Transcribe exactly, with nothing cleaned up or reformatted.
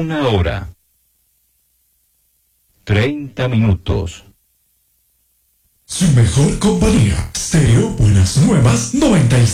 Una hora. Treinta minutos. Su mejor compañía. Stereo Buenas Nuevas noventa y